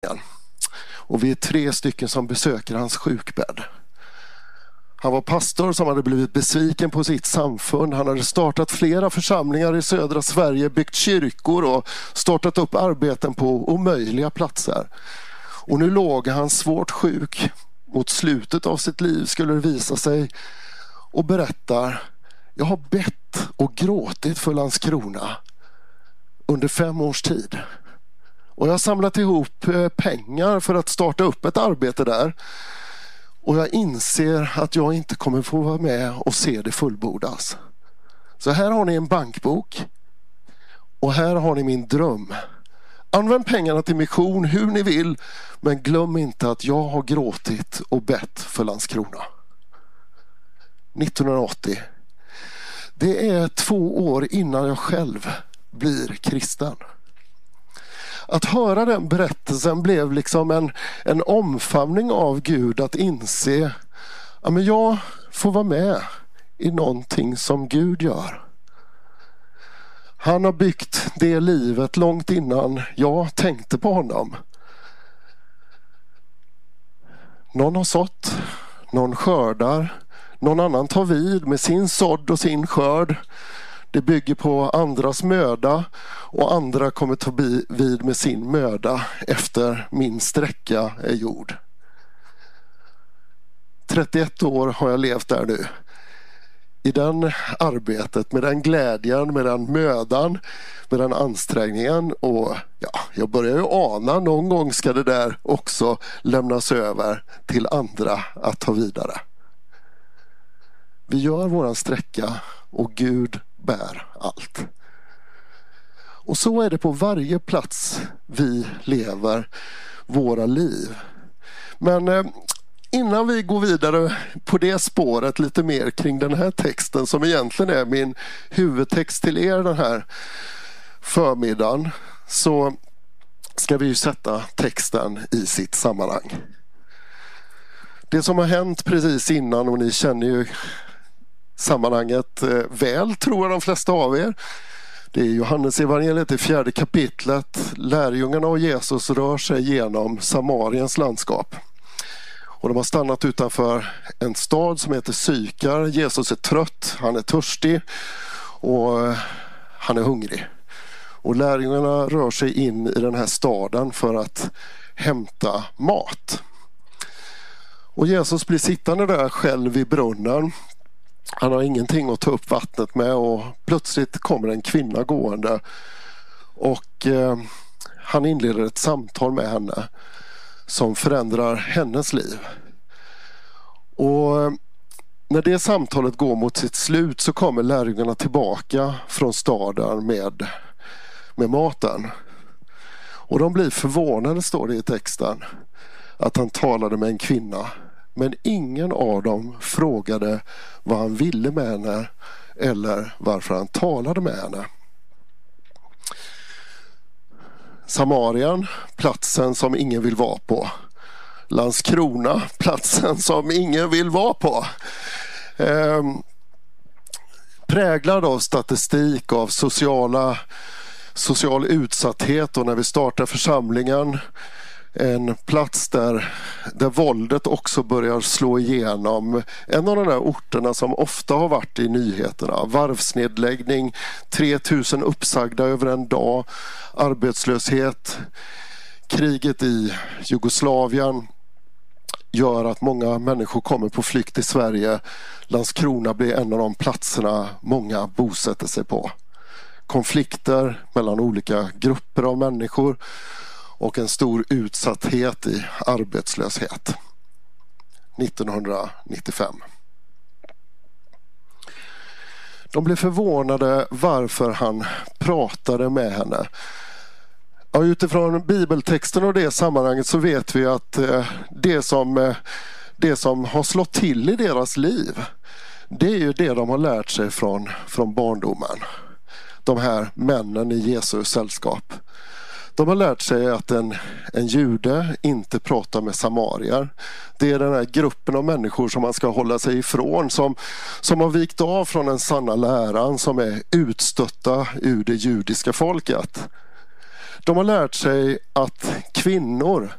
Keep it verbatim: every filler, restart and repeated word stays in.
Och vi är tre stycken som besöker hans sjukbädd. Han var pastor som hade blivit besviken på sitt samfund. Han hade startat flera församlingar i södra Sverige, byggt kyrkor och startat upp arbeten på omöjliga platser. Och nu låg han svårt sjuk. Mot slutet av sitt liv skulle det visa sig, och berättar: jag har bett och gråtit för Landskrona under fem års tid. Och jag har samlat ihop pengar för att starta upp ett arbete där. Och jag inser att jag inte kommer få vara med och se det fullbordas. Så här har ni en bankbok. Och här har ni min dröm. Använd pengarna till mission hur ni vill. Men glöm inte att jag har gråtit och bett för Landskrona. nittonhundraåttio. Det är två år innan jag själv blir kristen. Att höra den berättelsen blev liksom en, en omfamning av Gud, att inse att ja, jag får vara med i någonting som Gud gör. Han har byggt det livet långt innan jag tänkte på honom. Någon har sått, någon skördar, någon annan tar vid med sin sådd och sin skörd. Det bygger på andras möda, och andra kommer ta vid med sin möda efter min sträcka är gjord. trettioett år har jag levt där nu. I den arbetet, med den glädjen, med den mödan, med den ansträngningen, och ja, jag börjar ju ana någon gång ska det där också lämnas över till andra att ta vidare. Vi gör våran sträcka och Gud bär allt. Och så är det på varje plats vi lever våra liv. Men eh, innan vi går vidare på det spåret lite mer kring den här texten, som egentligen är min huvudtext till er den här förmiddagen, så ska vi ju sätta texten i sitt sammanhang. Det som har hänt precis innan, och ni känner ju sammanhanget väl, tror jag de flesta av er. Det är Johannes evangeliet i fjärde kapitlet. Lärjungarna och Jesus rör sig genom Samariens landskap. Och de har stannat utanför en stad som heter Sykar. Jesus är trött, han är törstig och han är hungrig. Och lärjungarna rör sig in i den här staden för att hämta mat. Och Jesus blir sittande där själv vid brunnen. Han har ingenting att ta upp vattnet med, och plötsligt kommer en kvinna gående, och eh, han inleder ett samtal med henne som förändrar hennes liv. Och när det samtalet går mot sitt slut så kommer lärjungarna tillbaka från staden med, med maten. Och de blir förvånade, står det i texten, att han talade med en kvinna. Men ingen av dem frågade vad han ville med henne eller varför han talade med henne. Samarien, platsen som ingen vill vara på. Landskrona, platsen som ingen vill vara på. Eh, präglad av statistik, av sociala, social utsatthet, och när vi startar församlingen, en plats där, där våldet också börjar slå igenom. En av de där orterna som ofta har varit i nyheterna. Varvsnedläggning, tre tusen uppsagda över en dag, arbetslöshet, kriget i Jugoslavien gör att många människor kommer på flykt i Sverige. Landskrona blir en av de platserna många bosätter sig på. Konflikter mellan olika grupper av människor och en stor utsatthet i arbetslöshet. nittonhundranittiofem. De blev förvånade varför han pratade med henne. Ja, utifrån bibeltexten och det sammanhanget så vet vi att det som, det som har slått till i deras liv, det är ju det de har lärt sig från, från barndomen. De här männen i Jesus sällskap. De har lärt sig att en, en jude inte pratar med samarier. Det är den här gruppen av människor som man ska hålla sig ifrån, som, som har vikt av från den sanna läran, som är utstötta ur det judiska folket. De har lärt sig att kvinnor